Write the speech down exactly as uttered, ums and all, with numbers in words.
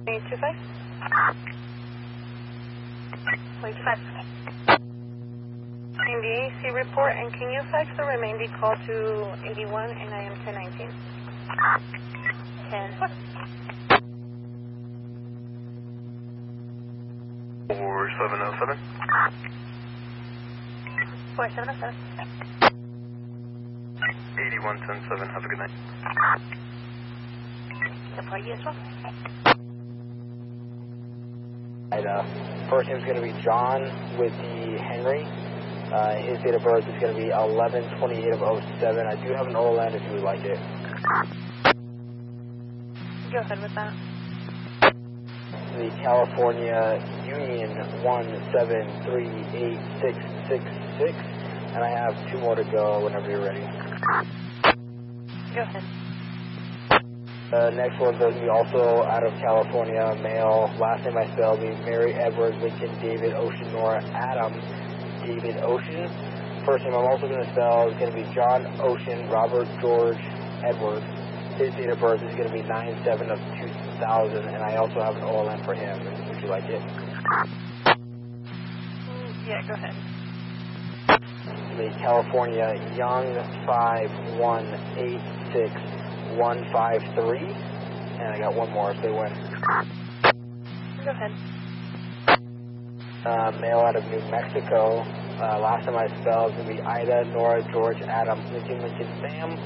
eight two five. Point two five. In the A C report, and can you fax the remaining call to eighty-one, and I am ten nineteen. ten four. four seven oh seven. four seven oh seven. eighty-one ten seven, have a good night. Support you as well. Right, uh, first name is going to be John with the Henry. Uh, his date of birth is going to be eleven twenty-eight of oh seven. I do have an O L N if you would like it. Go ahead with that. The California Union one seven three eight six six six, and I have two more to go whenever you're ready. Go ahead. The next one's going to be also out of California, male. Last name I spelled be Mary Edward Lincoln David Ocean Nora Adam David Ocean. First name I'm also going to spell is going to be John Ocean Robert George Edward. His date of birth is going to be nine seven of two thousand, and I also have an O L N for him. Would you like it? Yeah, go ahead. The California Young five one eight six one five three, and I got one more if they win. Go ahead. Uh, male out of New Mexico. Uh, last time I spelled is going to be Ida Nora George Adam Lincoln Lincoln Sam.